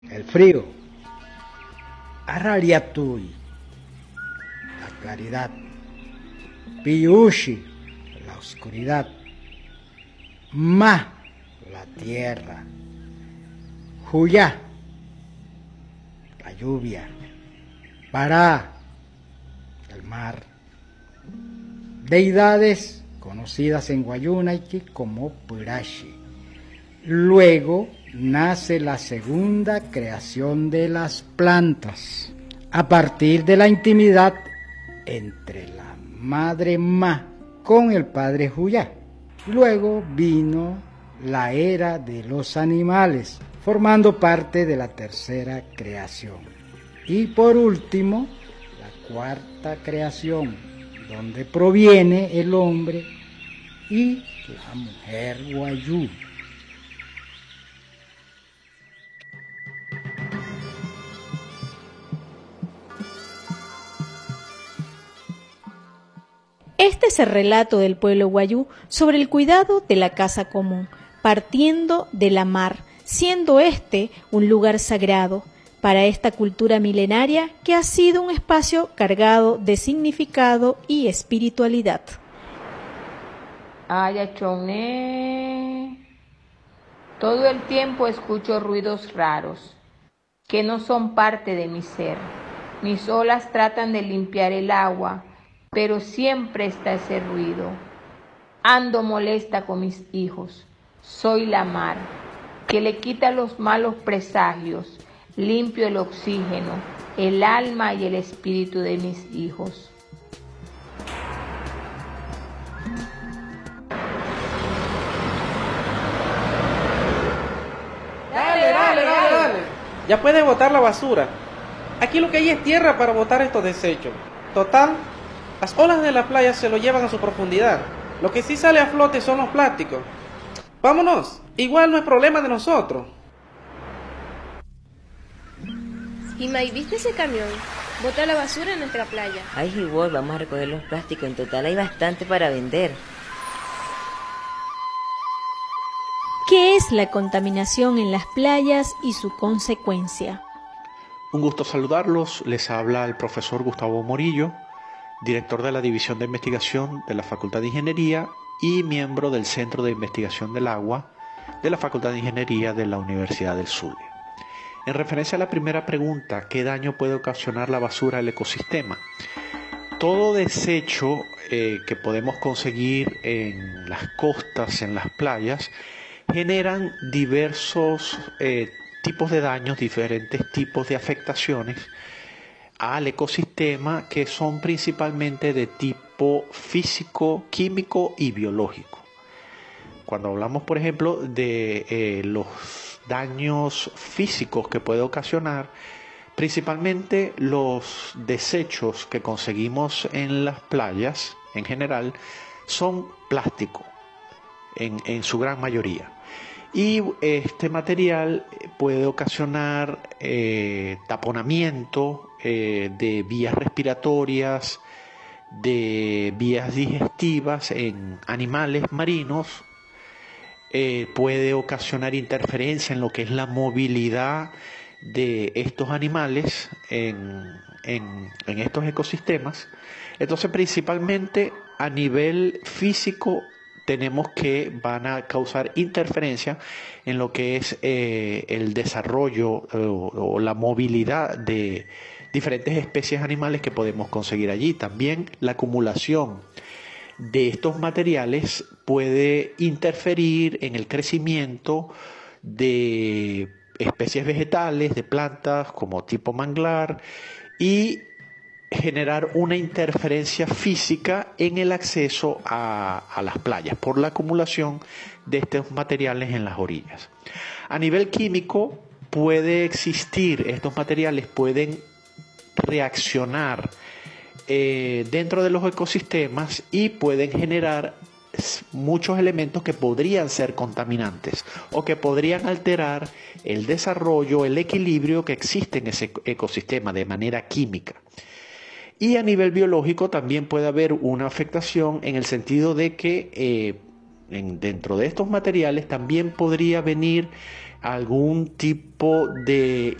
el frío, Arariatui, la claridad, Piyushi, la oscuridad, Ma, la tierra, Huyá, la lluvia, Pará, el mar. Deidades conocidas en Guayunaiki como Purashi. Luego nace la segunda creación de las plantas, a partir de la intimidad entre la madre Ma con el padre Huyá. Luego vino la era de los animales, formando parte de la tercera creación. Y por último, la cuarta creación, donde proviene el hombre y la mujer Wayuu. Este es el relato del pueblo Wayuu sobre el cuidado de la casa común, partiendo de la mar, siendo este un lugar sagrado para esta cultura milenaria que ha sido un espacio cargado de significado y espiritualidad. Ayachoné. Todo el tiempo escucho ruidos raros que no son parte de mi ser. Mis olas tratan de limpiar el agua, pero siempre está ese ruido. Ando molesta con mis hijos. Soy la mar, que le quita los malos presagios, limpio el oxígeno, el alma y el espíritu de mis hijos. Dale. Ya puedes botar la basura. Aquí lo que hay es tierra para botar estos desechos. Total, las olas de la playa se lo llevan a su profundidad. Lo que sí sale a flote son los plásticos. Vámonos, igual no es problema de nosotros. Jimai, ¿viste ese camión? Bota la basura en nuestra playa. Ay, igual, vamos a recoger los plásticos. En total hay bastante para vender. ¿Qué es la contaminación en las playas y su consecuencia? Un gusto saludarlos. Les habla el profesor Gustavo Morillo, director de la División de Investigación de la Facultad de Ingeniería y miembro del Centro de Investigación del Agua de la Facultad de Ingeniería de la Universidad del Zulia. En referencia a la primera pregunta, ¿qué daño puede ocasionar la basura al ecosistema? Todo desecho que podemos conseguir en las costas, en las playas, generan diversos tipos de daños, diferentes tipos de afectaciones al ecosistema que son principalmente de tipo físico, químico y biológico. Cuando hablamos, por ejemplo, de los daños físicos que puede ocasionar, principalmente los desechos que conseguimos en las playas en general son plástico en su gran mayoría. Y este material puede ocasionar taponamiento de vías respiratorias, de vías digestivas en animales marinos, puede ocasionar interferencia en lo que es la movilidad de estos animales en estos ecosistemas. Entonces, principalmente a nivel físico, tenemos que van a causar interferencia en lo que es el desarrollo o la movilidad de diferentes especies animales que podemos conseguir allí. También la acumulación de estos materiales puede interferir en el crecimiento de especies vegetales, de plantas como tipo manglar, y generar una interferencia física en el acceso a las playas por la acumulación de estos materiales en las orillas. A nivel químico puede existir, estos materiales pueden reaccionar dentro de los ecosistemas y pueden generar muchos elementos que podrían ser contaminantes o que podrían alterar el desarrollo, el equilibrio que existe en ese ecosistema de manera química. Y a nivel biológico también puede haber una afectación en el sentido de que dentro de estos materiales también podría venir algún tipo de